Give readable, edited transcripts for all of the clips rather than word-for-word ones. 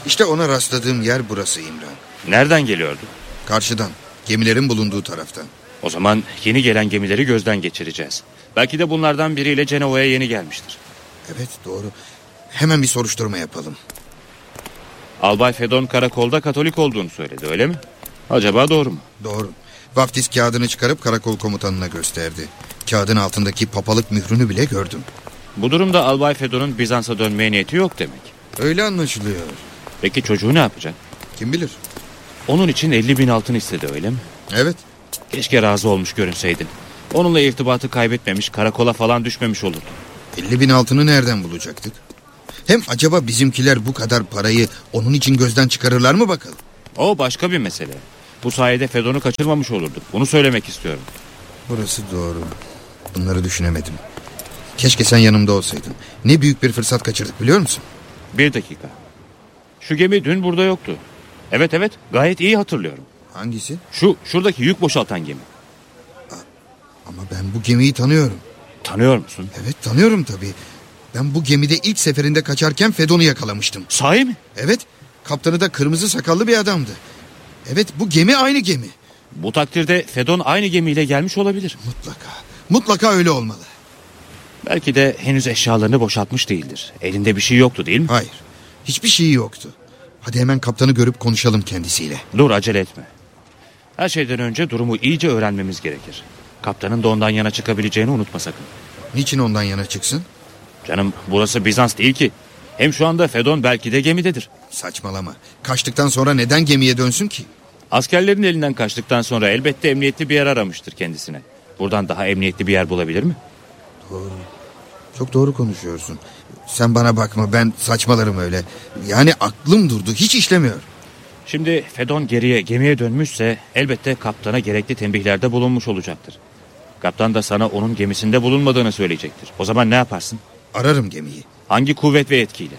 İşte ona rastladığım yer burası İmran. Nereden geliyordu? Karşıdan, gemilerin bulunduğu taraftan. O zaman yeni gelen gemileri gözden geçireceğiz. Belki de bunlardan biriyle Cenova'ya yeni gelmiştir. Evet, doğru. Hemen bir soruşturma yapalım. Albay Fedon karakolda Katolik olduğunu söyledi, öyle mi? Acaba doğru mu? Doğru. Vaftiz kağıdını çıkarıp karakol komutanına gösterdi. Kağıdın altındaki papalık mührünü bile gördüm. Bu durumda Albay Fedon'un Bizans'a dönmeye niyeti yok demek. Öyle anlaşılıyor. Peki çocuğu ne yapacak? Kim bilir? Onun için 50.000 altın istedi, öyle mi? Evet. Keşke razı olmuş görünseydin. Onunla irtibatı kaybetmemiş, karakola falan düşmemiş olurdu. 50.000 altını nereden bulacaktık? Hem acaba bizimkiler bu kadar parayı onun için gözden çıkarırlar mı bakalım? O başka bir mesele. Bu sayede Fedon'u kaçırmamış olurduk. Bunu söylemek istiyorum. Burası doğru. Bunları düşünemedim. Keşke sen yanımda olsaydın. Ne büyük bir fırsat kaçırdık, biliyor musun? Bir dakika. Şu gemi dün burada yoktu. Evet, gayet iyi hatırlıyorum. Hangisi? Şuradaki yük boşaltan gemi. Ama ben bu gemiyi tanıyorum. Tanıyor musun? Evet, tanıyorum tabii. Ben bu gemide ilk seferinde kaçarken Fedon'u yakalamıştım. Sahi mi? Evet, kaptanı da kırmızı sakallı bir adamdı. Evet, bu gemi aynı gemi. Bu takdirde Fedon aynı gemiyle gelmiş olabilir. Mutlaka öyle olmalı. Belki de henüz eşyalarını boşaltmış değildir. Elinde bir şey yoktu, değil mi? Hayır, hiçbir şey yoktu. Hadi hemen kaptanı görüp konuşalım kendisiyle. Dur, acele etme. Her şeyden önce durumu iyice öğrenmemiz gerekir. Kaptanın da ondan yana çıkabileceğini unutma sakın. Niçin ondan yana çıksın? Canım, burası Bizans değil ki. Hem şu anda Fedon belki de gemidedir. Saçmalama. Kaçtıktan sonra neden gemiye dönsün ki? Askerlerin elinden kaçtıktan sonra elbette emniyetli bir yer aramıştır kendisine. Buradan daha emniyetli bir yer bulabilir mi? Doğru. Çok doğru konuşuyorsun. Sen bana bakma, ben saçmalarım öyle. Yani aklım durdu, hiç işlemiyor. Şimdi Fedon gemiye dönmüşse elbette kaptana gerekli tembihlerde bulunmuş olacaktır. Kaptan da sana onun gemisinde bulunmadığını söyleyecektir. O zaman ne yaparsın? Ararım gemiyi. Hangi kuvvet ve yetkiyle?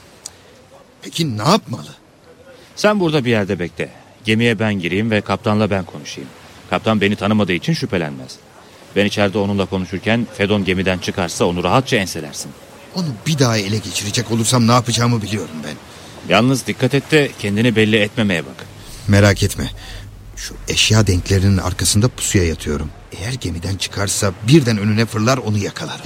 Peki ne yapmalı? Sen burada bir yerde bekle. Gemiye ben gireyim ve kaptanla ben konuşayım. Kaptan beni tanımadığı için şüphelenmez. Ben içeride onunla konuşurken Fedon gemiden çıkarsa onu rahatça enselersin. Onu bir daha ele geçirecek olursam ne yapacağımı biliyorum ben. Yalnız dikkat et de kendini belli etmemeye bak. Merak etme. Şu eşya denklerinin arkasında pusuya yatıyorum. Eğer gemiden çıkarsa birden önüne fırlar, onu yakalarım.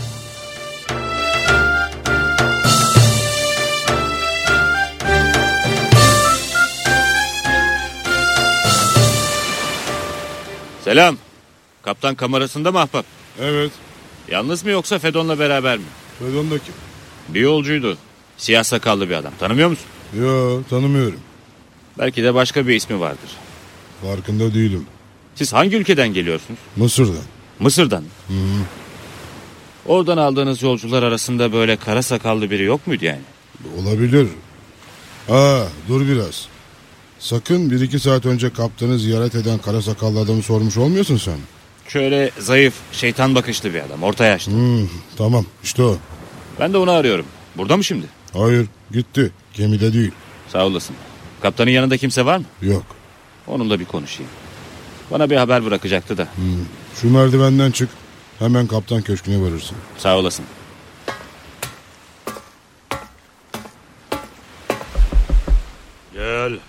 Selam. Kaptan kamerasında mı ahbap? Evet. Yalnız mı yoksa Fedon'la beraber mi? Fedon da kim? Bir yolcuydu. Siyah sakallı bir adam. Tanımıyor musun? Yo, tanımıyorum. Belki de başka bir ismi vardır. Farkında değilim. Siz hangi ülkeden geliyorsunuz? Mısır'dan. Mısır'dan. Hı. Oradan aldığınız yolcular arasında böyle kara sakallı biri yok muydu yani? Olabilir. Dur biraz. Sakın 1-2 saat önce kaptanı ziyaret eden kara sakallı adamı sormuş olmuyorsun sen. Şöyle zayıf, şeytan bakışlı bir adam. Orta yaşlı. Tamam, işte o. Ben de onu arıyorum. Burada mı şimdi? Hayır, gitti. Gemide değil. Sağ olasın. Kaptanın yanında kimse var mı? Yok. Onunla bir konuşayım. Bana bir haber bırakacaktı da. Şu merdivenden çık. Hemen kaptan köşküne varırsın. Sağ olasın. Gel.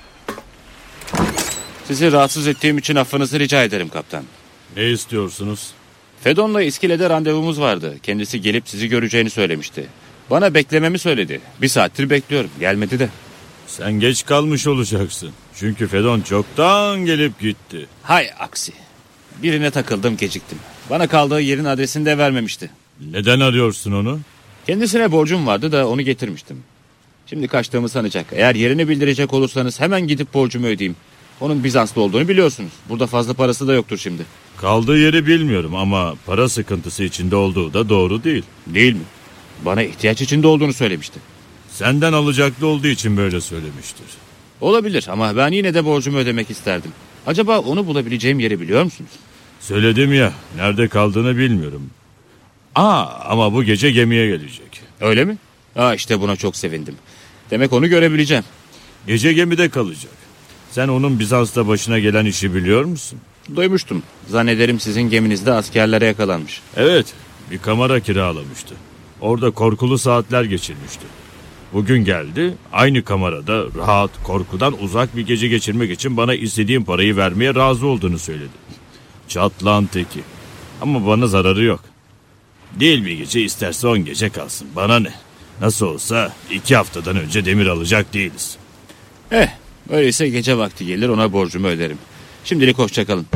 Sizi rahatsız ettiğim için affınızı rica ederim kaptan. Ne istiyorsunuz? Fedon'la İskile'de randevumuz vardı. Kendisi gelip sizi göreceğini söylemişti. Bana beklememi söyledi. 1 saattir bekliyorum. Gelmedi de. Sen geç kalmış olacaksın. Çünkü Fedon çoktan gelip gitti. Hay aksi. Birine takıldım, geciktim. Bana kaldığı yerin adresini de vermemişti. Neden arıyorsun onu? Kendisine borcum vardı da onu getirmiştim. Şimdi kaçtığımı sanacak. Eğer yerini bildirecek olursanız hemen gidip borcumu ödeyeyim. Onun Bizanslı olduğunu biliyorsunuz. Burada fazla parası da yoktur şimdi. Kaldığı yeri bilmiyorum ama para sıkıntısı içinde olduğu da doğru değil. Değil mi? Bana ihtiyaç içinde olduğunu söylemişti. Senden alacaklı olduğu için böyle söylemiştir. Olabilir ama ben yine de borcumu ödemek isterdim. Acaba onu bulabileceğim yeri biliyor musunuz? Söyledim ya, nerede kaldığını bilmiyorum. Ama bu gece gemiye gelecek. Öyle mi? İşte buna çok sevindim. Demek onu görebileceğim. Gece gemide kalacak. Sen onun Bizans'ta başına gelen işi biliyor musun? Duymuştum. Zannederim sizin geminizde askerlere yakalanmış. Evet, bir kamera kiralamıştı. Orada korkulu saatler geçirmişti. Bugün geldi, aynı kamerada rahat, korkudan uzak bir gece geçirmek için bana istediğim parayı vermeye razı olduğunu söyledi. Çatlağın teki. Ama bana zararı yok. Değil bir gece, isterse 10 gece kalsın. Bana ne? Nasıl olsa 2 haftadan önce demir alacak değiliz. Öyleyse gece vakti gelir, ona borcumu öderim. Şimdilik hoşçakalın.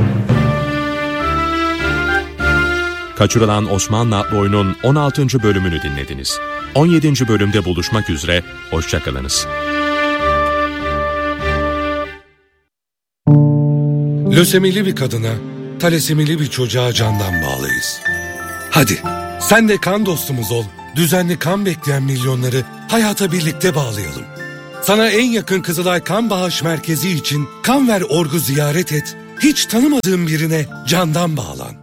Kaçırılan Osmanlı adlı oyunun 16. bölümünü dinlediniz. 17. bölümde buluşmak üzere, hoşçakalınız. Lösemili bir kadına, talasemili bir çocuğa candan bağlıyız. Hadi sen de kan dostumuz ol, düzenli kan bekleyen milyonları hayata birlikte bağlayalım. Sana en yakın Kızılay Kan Bağış Merkezi için Kanver Org'u ziyaret et, hiç tanımadığın birine candan bağlan.